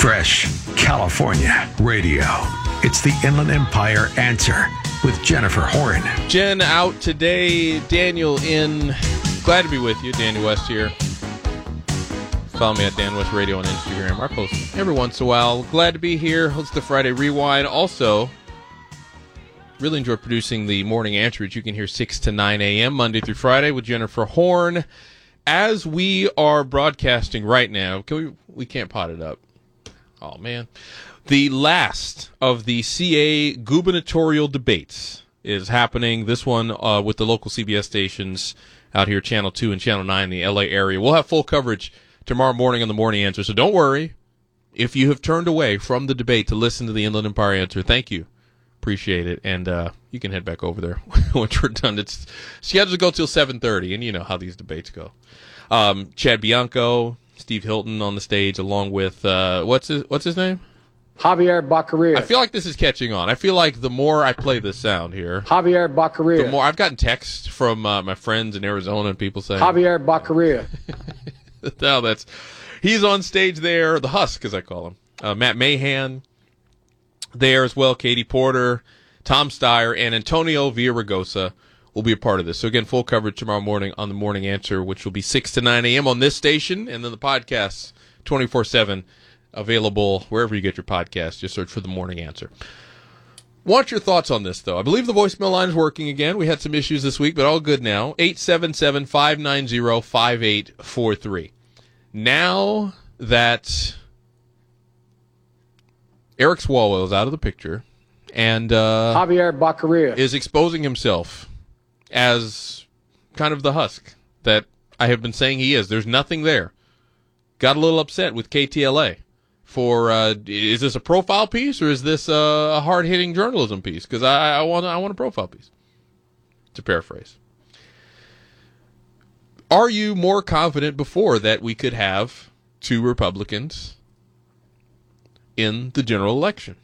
Fresh California radio. It's the Inland Empire Answer with Jennifer Horn. Jen out today, Daniel in. Glad to be with you. Daniel West here. Follow me at Dan West Radio on Instagram. I post every once in a while. Glad to be here. It's the Friday Rewind. Also, really enjoy producing the Morning Answer, which you can hear 6 to 9 a.m. Monday through Friday with Jennifer Horn. As we are broadcasting right now, we can't pot it up. Oh, man. The last of the CA gubernatorial debates is happening. This one with the local CBS stations out here, Channel 2 and Channel 9 in the L.A. area. We'll have full coverage tomorrow morning on the Morning Answer, so don't worry. If you have turned away from the debate to listen to the Inland Empire Answer, thank you. Appreciate it. And you can head back over there once we're done. It's scheduled to go till 7:30, and you know how these debates go. Chad Bianco, Steve Hilton on the stage, along with, what's his name? Javier Baccaria. I feel like this is catching on. I feel like the more I play this sound here, Javier Baccaria. the more I've gotten texts from my friends in Arizona and people saying Javier Baccaria. No, he's on stage there, the Husk as I call him. Matt Mahan there as well, Katie Porter, Tom Steyer, and Antonio Villaraigosa will be a part of this. So again, full coverage tomorrow morning on the Morning Answer, which will be 6 to 9 a.m. on this station, and then the podcast 24/7 available wherever you get your podcast. Just search for the Morning Answer. Want your thoughts on this, though. I believe the voicemail line is working again. We had some issues this week, but all good now. 877-590-5843. Now that Eric Swalwell is out of the picture and Javier Baccaria is exposing himself as kind of the Husk that I have been saying he is. There's nothing there. Got a little upset with KTLA. For is this a profile piece or is this a hard-hitting journalism piece? Because I want a profile piece, to paraphrase. Are you more confident before that we could have two Republicans in the general election?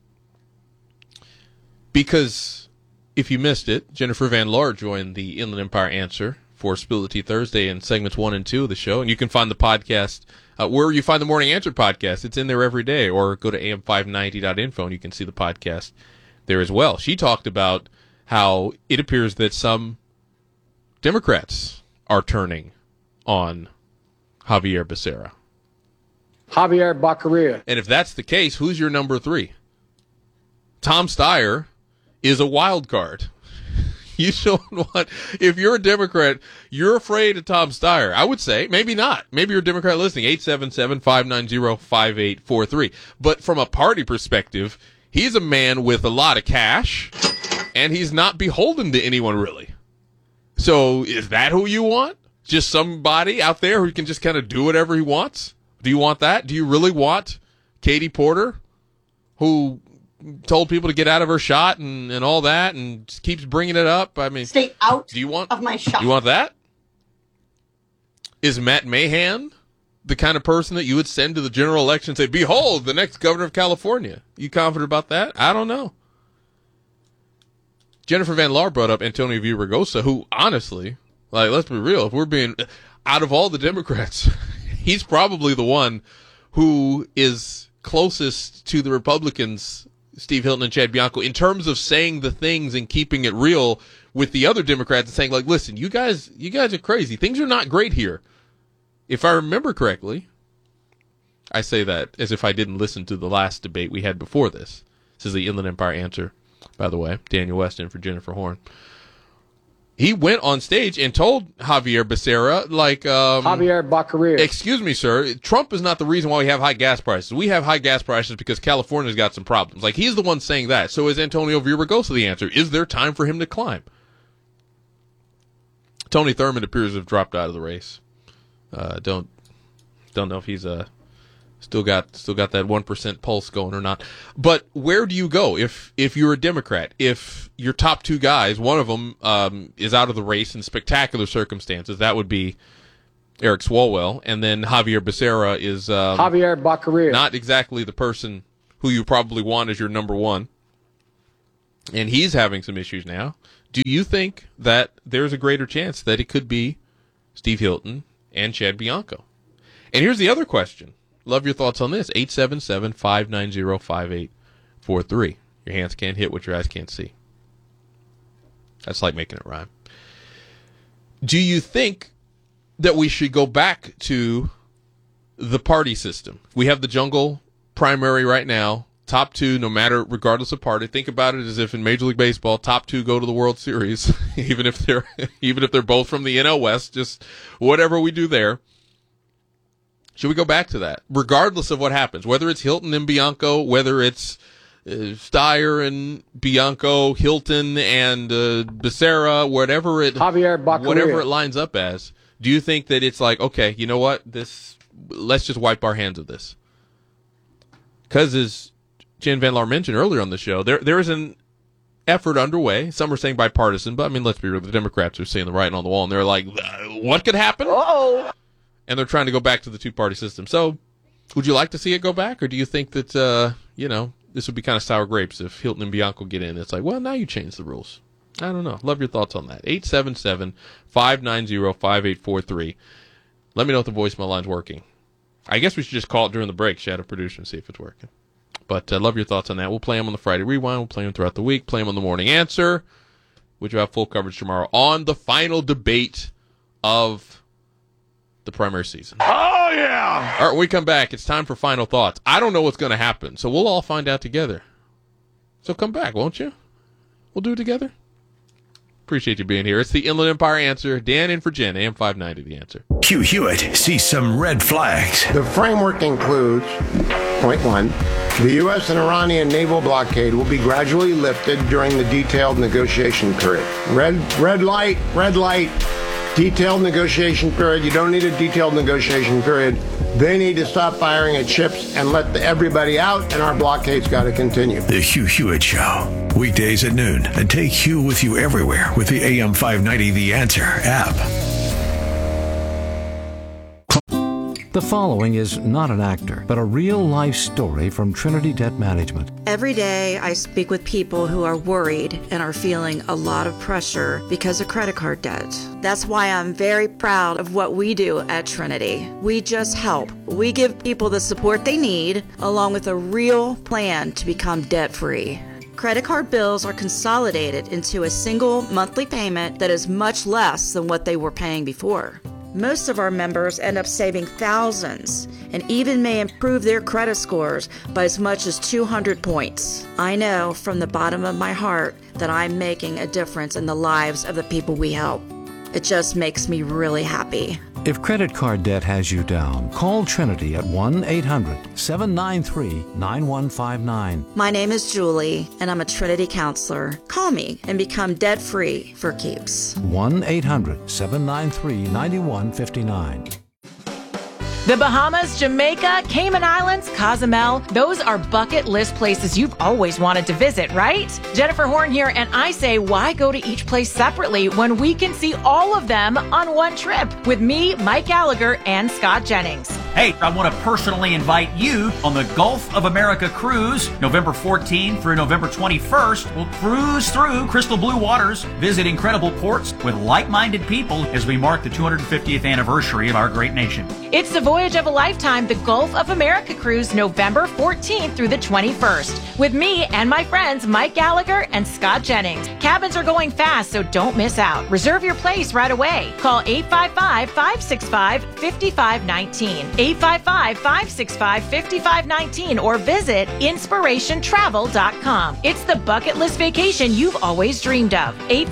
Because if you missed it, Jennifer Van Laar joined the Inland Empire Answer for Spill the Tea Thursday in segments 1 and 2 of the show, and you can find the podcast where you find the Morning Answer podcast. It's in there every day, or go to am590.info and you can see the podcast there as well. She talked about how it appears that some Democrats are turning on Javier Becerra. Javier Baccaria. And if that's the case, who's your number 3? Tom Steyer is a wild card. You don't want, if you're a Democrat, you're afraid of Tom Steyer. I would say, maybe not. Maybe you're a Democrat listening, 877-590-5843. But from a party perspective, he's a man with a lot of cash, and he's not beholden to anyone, really. So is that who you want? Just somebody out there who can just kind of do whatever he wants? Do you want that? Do you really want Katie Porter, who told people to get out of her shot and all that and just keeps bringing it up? I mean, stay out of my shot. You want that? Is Matt Mahan the kind of person that you would send to the general election and say, behold, the next governor of California? You confident about that? I don't know. Jennifer Van Laar brought up Antonio Villaraigosa, who honestly, like, let's be real, if we're being, out of all the Democrats, he's probably the one who is closest to the Republicans, Steve Hilton and Chad Bianco, in terms of saying the things and keeping it real with the other Democrats and saying, like, listen, you guys are crazy. Things are not great here. If I remember correctly, I say that as if I didn't listen to the last debate we had before this. This is the Inland Empire Answer, by the way. Daniel West in for Jennifer Horn. He went on stage and told Javier Becerra, like, Javier Baccaria. excuse me, sir, Trump is not the reason why we have high gas prices. We have high gas prices because California's got some problems. Like, he's the one saying that. So is Antonio Villaraigosa the answer? Is there time for him to climb? Tony Thurmond appears to have dropped out of the race. Don't know if he's still got that 1% pulse going or not. But where do you go if you're a Democrat? If your top two guys, one of them is out of the race in spectacular circumstances, that would be Eric Swalwell, and then Javier Becerra is Javier Baccaria, not exactly the person who you probably want as your number one, and he's having some issues now. Do you think that there's a greater chance that it could be Steve Hilton and Chad Bianco? And here's the other question. Love your thoughts on this. 877-590-5843. Your hands can't hit what your eyes can't see. That's like making it rhyme. Do you think that we should go back to the party system? We have the jungle primary right now. Top two, no matter, regardless of party. Think about it as if in Major League Baseball, top two go to the World Series, even if they're both from the NL West. Just whatever we do there. Should we go back to that, regardless of what happens? Whether it's Hilton and Bianco, whether it's Steyer and Bianco, Hilton and Becerra, whatever it lines up as. Do you think that it's like, okay, you know what? Let's just wipe our hands of this? Because as Jan Van Laar mentioned earlier on the show, there is an effort underway. Some are saying bipartisan, but I mean, let's be real. The Democrats are seeing the writing on the wall, and they're like, what could happen? Uh-oh. And they're trying to go back to the two-party system. So would you like to see it go back, or do you think that, this would be kind of sour grapes if Hilton and Bianco get in? It's like, well, now you change the rules. I don't know. Love your thoughts on that. 877-590-5843. Let me know if the voicemail line's working. I guess we should just call it during the break, Shadow Producer, and see if it's working. But love your thoughts on that. We'll play them on the Friday Rewind. We'll play them throughout the week. Play them on the Morning Answer, which will have full coverage tomorrow on the final debate of the primary season. Oh, yeah! All right, when we come back, it's time for final thoughts. I don't know what's going to happen, so we'll all find out together. So come back, won't you? We'll do it together. Appreciate you being here. It's the Inland Empire Answer. Dan in for Jen, AM 590, The Answer. Hugh Hewitt sees some red flags. The framework includes, point one, the U.S. and Iranian naval blockade will be gradually lifted during the detailed negotiation period. Red light, detailed negotiation period. You don't need a detailed negotiation period. They need to stop firing at ships and let everybody out, and our blockade's got to continue. The Hugh Hewitt Show, weekdays at noon, and take Hugh with you everywhere with the AM 590 The Answer app. The following is not an actor, but a real-life story from Trinity Debt Management. Every day I speak with people who are worried and are feeling a lot of pressure because of credit card debt. That's why I'm very proud of what we do at Trinity. We just help. We give people the support they need, along with a real plan to become debt-free. Credit card bills are consolidated into a single monthly payment that is much less than what they were paying before. Most of our members end up saving thousands and even may improve their credit scores by as much as 200 points. I know from the bottom of my heart that I'm making a difference in the lives of the people we help. It just makes me really happy. If credit card debt has you down, call Trinity at 1-800-793-9159. My name is Julie, and I'm a Trinity counselor. Call me and become debt-free for keeps. 1-800-793-9159. The Bahamas, Jamaica, Cayman Islands, Cozumel, those are bucket list places you've always wanted to visit, right? Jennifer Horn here, and I say, why go to each place separately when we can see all of them on one trip with me, Mike Gallagher, and Scott Jennings? Hey, I want to personally invite you on the Gulf of America cruise, November 14th through November 21st. We'll cruise through crystal blue waters, visit incredible ports with like-minded people as we mark the 250th anniversary of our great nation. It's the voyage of a lifetime, the Gulf of America cruise, November 14th through the 21st, with me and my friends Mike Gallagher and Scott Jennings. Cabins are going fast, so don't miss out. Reserve your place right away. Call 855-565-5519, 855-565-5519, or visit inspirationtravel.com. It's the bucket list vacation you've always dreamed of.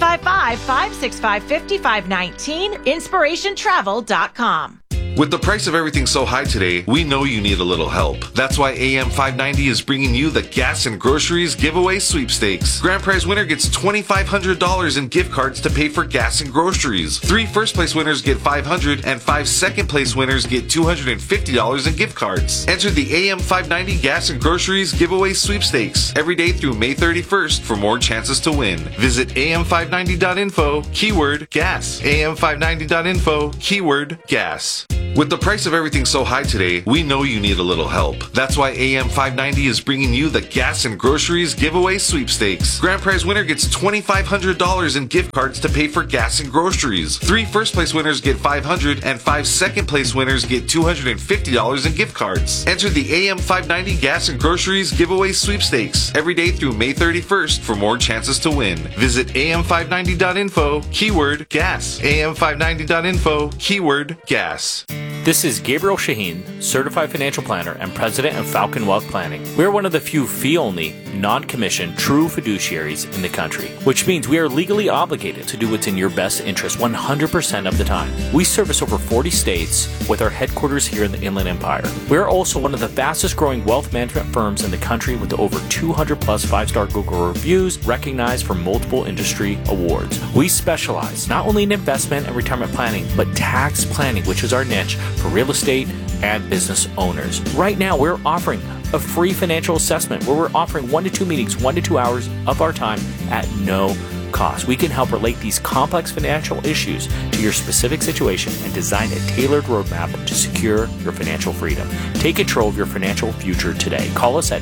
855-565-5519, inspirationtravel.com. With the price of everything so high today, we know you need a little help. That's why AM 590 is bringing you the Gas and Groceries Giveaway Sweepstakes. Grand prize winner gets $2,500 in gift cards to pay for gas and groceries. 3 first-place winners get $500, and 5 second-place winners get $250 in gift cards. Enter the AM 590 Gas and Groceries Giveaway Sweepstakes every day through May 31st for more chances to win. Visit am590.info, keyword gas. am590.info, keyword gas. With the price of everything so high today, we know you need a little help. That's why AM 590 is bringing you the Gas and Groceries Giveaway Sweepstakes. Grand prize winner gets $2,500 in gift cards to pay for gas and groceries. 3 first place winners get $500 and 5 second place winners get $250 in gift cards. Enter the AM 590 Gas and Groceries Giveaway Sweepstakes every day through May 31st for more chances to win. Visit am590.info, keyword gas. am590.info, keyword gas. This is Gabriel Shaheen, Certified Financial Planner and President of Falcon Wealth Planning. We are one of the few fee-only, non-commissioned, true fiduciaries in the country, which means we are legally obligated to do what's in your best interest 100% of the time. We service over 40 states with our headquarters here in the Inland Empire. We are also one of the fastest growing wealth management firms in the country with over 200 plus 5-star Google reviews recognized for multiple industry awards. We specialize not only in investment and retirement planning, but tax planning, which is our niche for real estate and business owners. Right now, we're offering a free financial assessment where we're offering 1 to 2 meetings, 1 to 2 hours of our time at no cost. We can help relate these complex financial issues to your specific situation and design a tailored roadmap to secure your financial freedom. Take control of your financial future today. Call us at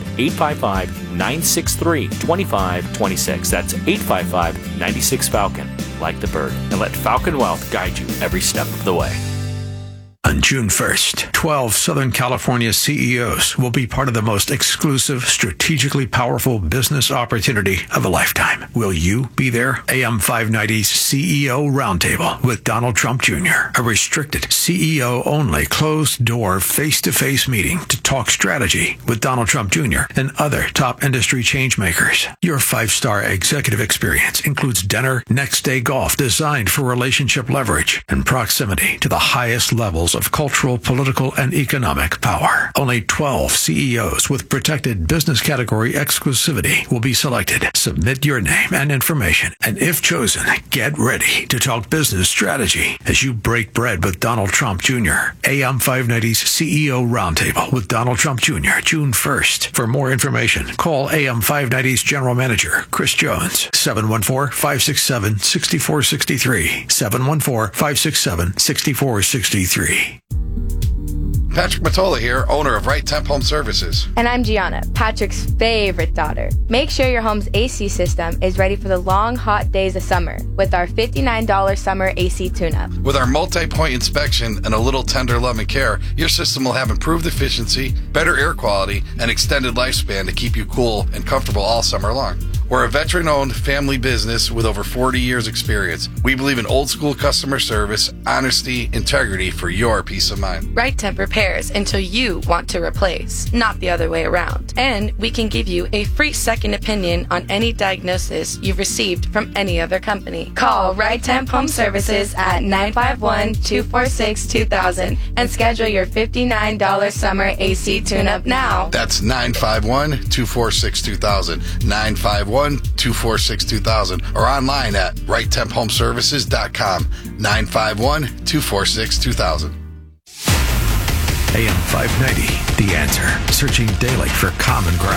855-963-2526. That's 855-96-FALCON, like the bird, and let Falcon Wealth guide you every step of the way. On June 1st, 12 Southern California CEOs will be part of the most exclusive, strategically powerful business opportunity of a lifetime. Will you be there? AM 590's CEO Roundtable with Donald Trump Jr., a restricted CEO-only, closed-door, face-to-face meeting to talk strategy with Donald Trump Jr. and other top industry changemakers. Your 5-star executive experience includes dinner, next-day golf designed for relationship leverage and proximity to the highest levels of cultural, political, and economic power. Only 12 CEOs with protected business category exclusivity will be selected. Submit your name and information, and if chosen, get ready to talk business strategy as you break bread with Donald Trump Jr. AM 590's CEO Roundtable with Donald Trump Jr., June 1st. For more information, call AM 590's General Manager, Chris Jones, 714-567-6463, 714-567-6463. Patrick Matola here, owner of Right Temp Home Services. And I'm Gianna, Patrick's favorite daughter. Make sure your home's AC system is ready for the long, hot days of summer with our $59 summer AC tune-up. With our multi-point inspection and a little tender love and care, your system will have improved efficiency, better air quality, and extended lifespan to keep you cool and comfortable all summer long. We're a veteran-owned family business with over 40 years experience. We believe in old-school customer service, honesty, integrity for your peace of mind. Right Temp repairs until you want to replace, not the other way around. And we can give you a free second opinion on any diagnosis you've received from any other company. Call Right Temp Home Services at 951-246-2000 and schedule your $59 summer AC tune-up now. That's 951-246-2000, 951-246-2000, or online at righttemphomeservices.com, 951-246-2000. AM 590, The Answer, searching daily for common ground.